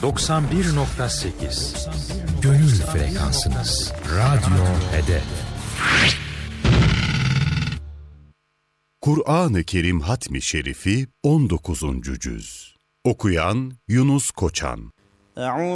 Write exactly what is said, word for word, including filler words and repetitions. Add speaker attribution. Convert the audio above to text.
Speaker 1: doksan bir nokta sekiz Gönül frekansınız. Radyo Hedef.
Speaker 2: Kur'an-ı Kerim Hatmi Şerifi on dokuzuncu Cüz. Okuyan Yunus Koçan.